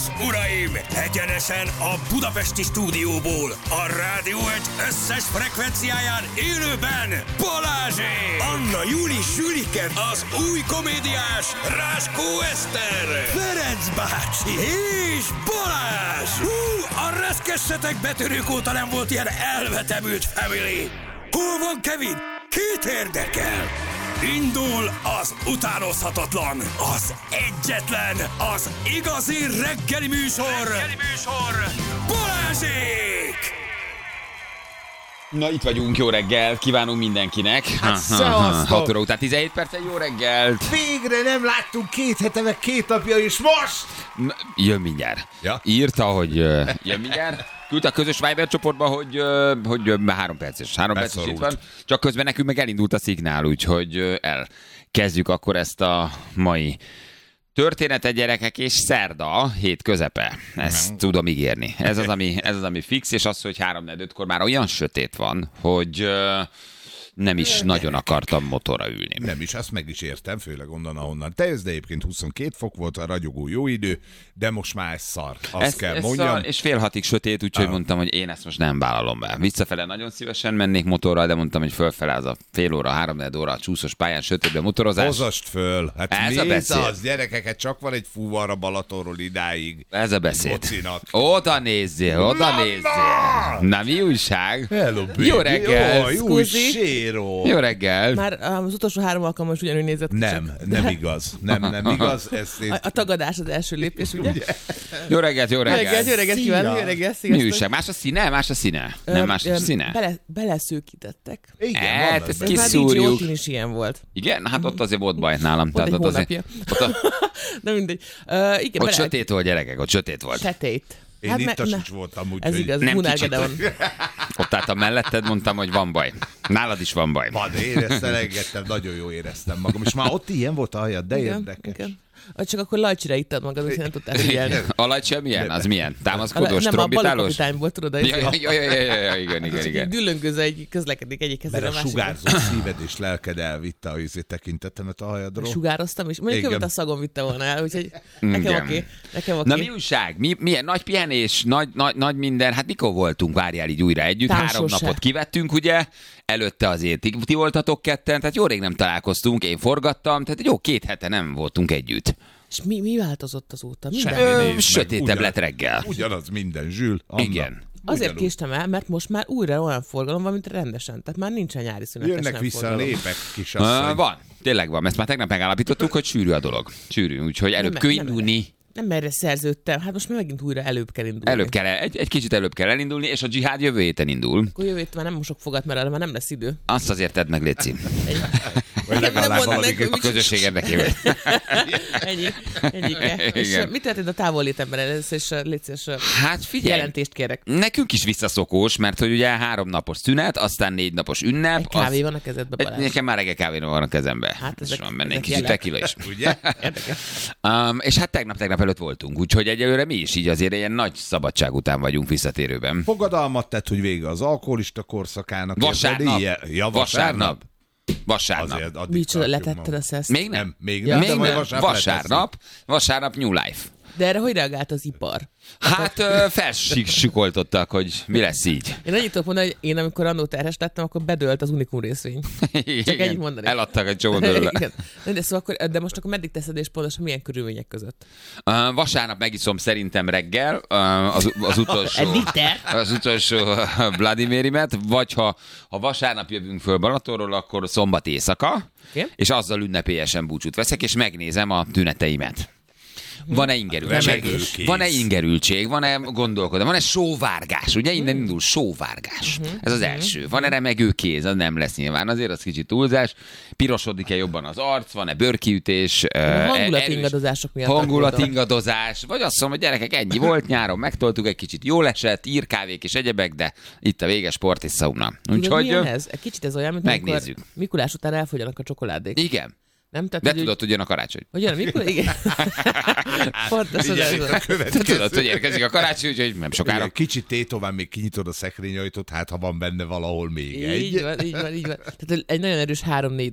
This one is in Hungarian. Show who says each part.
Speaker 1: és uraim, egyenesen a budapesti stúdióból, a Rádió Egy összes frekvenciáján élőben Balázsék! Anna Júli Sülike, az új komédiás Ráskó Eszter, Ferenc bácsi és Balázs! A reszkessetek betörők óta nem volt ilyen elvetemült family! Hol van Kevin? Kit érdekel? Indul az utánozhatatlan, az egyetlen, az igazi reggeli műsor, Balázsék!
Speaker 2: Na, itt vagyunk, jó reggel, kívánunk mindenkinek.
Speaker 3: Hát szevasztok!
Speaker 2: 6 óra után 17 percen, jó reggelt.
Speaker 3: Végre nem láttunk 2 hete, meg 2 napja, és most!
Speaker 2: Na, jön mindjárt.
Speaker 3: Ja?
Speaker 2: Írta, hogy jön mindjárt. Küldte a közös Viber csoportba, hogy már 3 perces. 3 perces itt van. Csak közben nekünk meg elindult a szignál, úgyhogy elkezdjük akkor ezt a mai történetet, gyerekek, és szerda, hét közepe. Ezt tudom ígérni. Ez az, ami fix, és az, hogy 3-4-5-kor már olyan sötét van, hogy nem is nagyon akartam motorra ülni.
Speaker 3: Nem is, azt meg is értem, főleg onnan, ahonnan te jössz, de egyébként 22 fok volt a ragyogó jó idő, de most már ez szar, azt kell mondjam.
Speaker 2: És 5:30 sötét, úgyhogy mondtam, hogy én ezt most nem vállalom be. Visszafele nagyon szívesen mennék motorral, de mondtam, hogy fölfele az a fél óra, 3-4 óra a csúszos pályán sötétbe motorozás.
Speaker 3: Hozast föl, hát
Speaker 2: ez
Speaker 3: mi
Speaker 2: a beszéd.
Speaker 3: az, gyerekeket, csak van egy fúvar a Balatonról idáig.
Speaker 2: Ez a beszéd.
Speaker 3: Bocinak.
Speaker 2: Oda nézzél. Na, mi újság?
Speaker 3: Hello, baby.
Speaker 2: Jó reggel.
Speaker 3: Jó séró.
Speaker 2: Jó reggel.
Speaker 4: Már az utolsó 3 alkalommal is ugyanúgy nézett.
Speaker 3: Nem igaz. Nem igaz.
Speaker 4: A tagadás az első lépés, ugye?
Speaker 2: Jó reggelt.
Speaker 4: Jó reggelt kívánok, jó reggelt,
Speaker 2: Mi
Speaker 4: sziasztok.
Speaker 2: újság? Más a színe? Nem más a színe?
Speaker 4: Beleszűkítettek.
Speaker 3: Igen,
Speaker 2: Hát,
Speaker 3: vannak
Speaker 2: ezt
Speaker 3: benne.
Speaker 4: Már
Speaker 2: kiszúrjuk.
Speaker 4: DJ-n is ilyen volt.
Speaker 2: Igen? Hát ott azért volt baj nálam.
Speaker 4: Volt egy
Speaker 2: ott azért,
Speaker 4: hónapja. Na mindegy. Igen,
Speaker 2: ott sötét volt, gyerekek, ott sötét volt.
Speaker 4: Setét.
Speaker 3: Én itt is voltam, úgyhogy...
Speaker 4: Ez igaz,
Speaker 2: Nem
Speaker 4: Hunár
Speaker 2: kicsit.
Speaker 4: Gedeon.
Speaker 2: Ott álltam melletted, mondtam, hogy van baj. Nálad is van baj.
Speaker 3: Van, éreztem, engedtem, nagyon jó éreztem magam. És már ott ilyen volt a hajad, de érdekes.
Speaker 4: Igen. Csak akkor lajcsira ittad magad, úgyhogy nem tudtál figyelni.
Speaker 2: A lajcsa milyen? Az milyen? Támaszkodós,
Speaker 4: Nem, a
Speaker 2: trombitálós?
Speaker 4: balokapitányból, tudod,
Speaker 2: Ja, igen.
Speaker 4: Düllöngőző egy közlekedik egyik kezére
Speaker 3: Mert
Speaker 4: a
Speaker 3: a
Speaker 4: másikra.
Speaker 3: sugárzó szíved és lelked elvitte a tekintetemet a hajadról.
Speaker 4: Sugároztam is. Mondjuk
Speaker 3: Igen.
Speaker 4: követ a szagom vitte volna el, úgyhogy
Speaker 2: Igen.
Speaker 4: nekem oké.
Speaker 2: Na mi újság? Milyen nagy pihenés, nagy minden? Hát mikor voltunk, várjál így újra együtt?
Speaker 4: Tám
Speaker 2: 3
Speaker 4: sose.
Speaker 2: napot kivettünk, ugye? Előtte azért ti voltatok ketten, tehát jó rég nem találkoztunk, én forgattam, tehát jó 2 hete nem voltunk együtt.
Speaker 4: És mi változott azóta? Minden.
Speaker 3: Semmi. Nézd
Speaker 2: Sötétebb
Speaker 3: meg,
Speaker 2: lett reggel.
Speaker 3: Ugyanaz minden, Zsül. Anna.
Speaker 2: Igen.
Speaker 4: Azért
Speaker 3: Ugyanúgy.
Speaker 4: késtem el, mert most már újra olyan forgalom van, mint rendesen. Tehát már nincsen nyári szünetes
Speaker 3: Jönnek
Speaker 4: nem
Speaker 3: vissza a
Speaker 4: forgalom.
Speaker 3: népek, kisasszony.
Speaker 2: Van, tényleg van. Ezt már tegnap megállapítottuk, hogy sűrű a dolog. Sűrű, úgyhogy előbb
Speaker 4: Nem,
Speaker 2: kell
Speaker 4: nem
Speaker 2: indulni.
Speaker 4: Nem erre szerződtem. Hát most már megint újra előbb kell indulni.
Speaker 2: Egy kicsit előbb kell elindulni, és a dzsihád jövő héten indul.
Speaker 4: Akkor jövő héten már nem mosok fogat, mert arra már nem lesz idő.
Speaker 2: Azt azért tedd meg, Léci.
Speaker 3: Vagy legalább
Speaker 4: mondd
Speaker 3: valami...
Speaker 4: meg,
Speaker 2: A közösség érdekében.
Speaker 4: Ennyi. És
Speaker 2: Igen.
Speaker 4: mit történt a távollétemben először, és légy szíves,
Speaker 2: Hát figyelj,
Speaker 4: jelentést kérek.
Speaker 2: nekünk is visszaszokós, mert hogy ugye 3 napos szünet, aztán 4 napos ünnep.
Speaker 4: Egy kávé van a kezedbe, Balázs.
Speaker 2: Nekem már reggel kávé van a kezembe.
Speaker 4: Hát
Speaker 2: és
Speaker 4: ezek-
Speaker 2: van benne egy
Speaker 4: ezek
Speaker 2: kicsit
Speaker 4: jelek.
Speaker 2: tequila is.
Speaker 3: Ugye?
Speaker 2: És hát tegnap előtt voltunk, úgyhogy egyelőre mi is így azért ilyen nagy szabadság után vagyunk visszatérőben.
Speaker 3: Fogadalmat tett, hogy vége az alkoholista korszakának.
Speaker 2: Vasárnap.
Speaker 3: Érted? Ja,
Speaker 2: Vasárnap.
Speaker 3: Azért addig
Speaker 4: Micsoda,
Speaker 3: tartjuk
Speaker 4: letetted a
Speaker 3: magam.
Speaker 4: szeszt?
Speaker 2: Még nem.
Speaker 3: Még
Speaker 4: Ja.
Speaker 3: nem,
Speaker 2: Még
Speaker 3: de majd
Speaker 2: nem. Vasárnap New Life.
Speaker 4: De erre hogy reagált az ipar?
Speaker 2: Hát felsikoltottak, hogy mi lesz így.
Speaker 4: Én annyit tudok mondani, hogy én amikor annó terhes lettem, akkor bedőlt az Unikum részvény.
Speaker 2: Igen,
Speaker 4: ennyit mondani.
Speaker 2: Eladtak egy csomó dolgot.
Speaker 4: Igen. De, szóval akkor, de most akkor meddig teszed, és pontosan milyen körülmények között?
Speaker 2: Vasárnap megiszom szerintem reggel az utolsó,
Speaker 4: Egy liter?
Speaker 2: az utolsó Vladimirimet, vagy ha vasárnap jövünk föl Balatonról, akkor szombat éjszaka,
Speaker 4: Oké.
Speaker 2: és azzal ünnepélyesen búcsút veszek, és megnézem a tüneteimet. Van-e ingerültség?
Speaker 3: Remegőkész.
Speaker 2: Van-e ingerültség? Van-e gondolkodás? Van-e sóvárgás? Ugye innen indul sóvárgás. Ez az első. Van-e remegő kéz? Az nem lesz nyilván. Azért az kicsit túlzás. Pirosodik-e jobban az arc? Van-e bőrkiütés?
Speaker 4: Hangulatingadozások miatt.
Speaker 2: Hangulatingadozás. Vagy azt mondom, hogy gyerekek, ennyi volt nyáron, megtoltuk egy kicsit, jól esett, írkávék és egyebek, de itt a vége sport és szauna.
Speaker 4: Tudod,
Speaker 2: Úgyhogy
Speaker 4: milyen ez? Egy kicsit ez olyan, mint
Speaker 2: megnézzük.
Speaker 4: amikor Mikulás után elfogyjanak a csokoládék.
Speaker 2: igen.
Speaker 4: Nem? Tehát,
Speaker 2: De
Speaker 4: hogy
Speaker 2: tudod, hogy jön a karácsony.
Speaker 4: Hogy jön a Mikulás? Igen. Pontosan
Speaker 3: Figyelj,
Speaker 4: ez
Speaker 3: a
Speaker 4: van.
Speaker 3: következő.
Speaker 2: Tudod, hogy érkezik a karácsony, úgyhogy nem sokára.
Speaker 3: Igen, kicsit tétován még kinyitod a szekrényajtót, hát ha van benne valahol még egy.
Speaker 4: Így van. Tehát egy nagyon erős 3-4